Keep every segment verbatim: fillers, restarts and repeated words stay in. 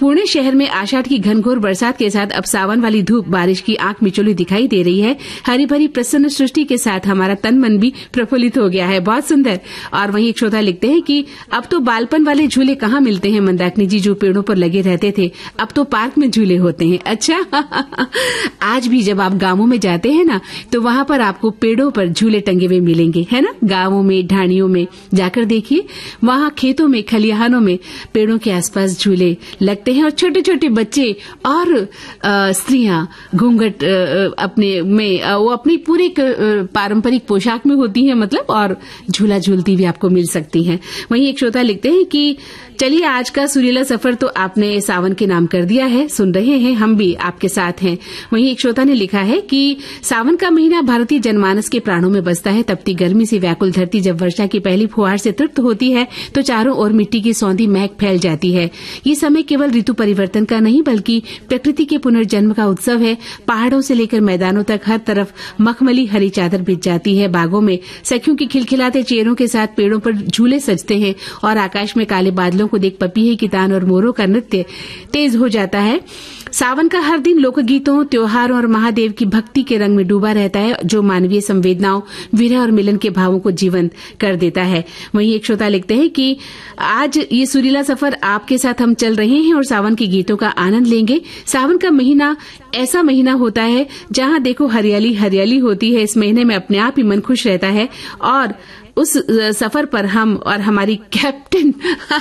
पुणे शहर में आषाढ़ की घनघोर बरसात के साथ अब सावन वाली धूप बारिश की आंख मिचौली दिखाई दे रही है। हरी भरी प्रसन्न सृष्टि के साथ हमारा तन मन भी प्रफुल्लित हो गया है। बहुत सुंदर। और वहीं एक श्रोता लिखते हैं कि अब तो बालपन वाले झूले कहाँ मिलते हैं मंदाकिनी जी, जो पेड़ों पर लगे रहते थे, अब तो पार्क में झूले होते हैं। अच्छा आज भी जब आप गांवों में जाते हैं ना, तो वहां पर आपको पेड़ों पर झूले टंगे हुए मिलेंगे, है ना। गांवों में, ढाणियों में जाकर देखिए, वहां खेतों में, खलिहानों में पेड़ों के आसपास झूले लगते हैं और छोटे छोटे बच्चे और स्त्रियां घूंघट अपने में, वो अपनी पूरी पारंपरिक पोशाक में होती हैं मतलब, और झूला झूलती भी आपको मिल सकती हैं। वहीं एक श्रोता लिखते हैं कि चलिए आज का सुरीला सफर तो आपने सावन के नाम कर दिया है, सुन रहे हैं हम भी आपके साथ हैं। वहीं एक श्रोता ने लिखा है कि सावन का महीना भारतीय जनमानस के प्राणों में बसता है। तपती गर्मी से व्याकुल धरती जब वर्षा की पहली फुहार से तृप्त होती है तो चारों ओर मिट्टी की सौंधी महक फैल जाती है। ये समय केवल ऋतु परिवर्तन का नहीं बल्कि प्रकृति के पुनर्जन्म का उत्सव है। पहाड़ों से लेकर मैदानों तक हर तरफ मखमली हरी चादर बिछ जाती है। बागों में सखियों के खिलखिलाते चेहरों के साथ पेड़ों पर झूले सजते हैं और आकाश में काले बादलों को देख पपीहे की तान और मोरों का नृत्य तेज हो जाता है। सावन का हर दिन लोकगीतों, त्योहारों और महादेव की भक्ति के रंग में डूबा रहता है, जो मानवीय संवेदनाओं, विरह और मिलन के भावों को जीवंत कर देता है। वहीं एक श्रोता लिखते हैं कि आज ये सुरीला सफर आपके साथ हम चल रहे हैं और सावन के गीतों का आनंद लेंगे। सावन का महीना ऐसा महीना होता है जहां देखो हरियाली हरियाली होती है। इस महीने में अपने आप ही मन खुश रहता है और उस सफर पर हम और हमारी कैप्टन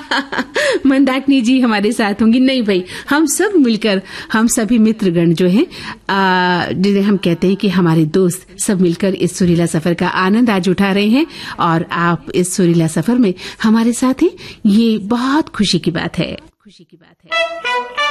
मंदाकिनी जी हमारे साथ होंगी। नहीं भाई, हम सब मिलकर, हम सभी मित्रगण जो हैं, जिन्हें हम कहते हैं कि हमारे दोस्त, सब मिलकर इस सुरीला सफर का आनंद आज उठा रहे हैं और आप इस सुरीला सफर में हमारे साथ हैं। ये बहुत खुशी की बात है, खुशी की बात है।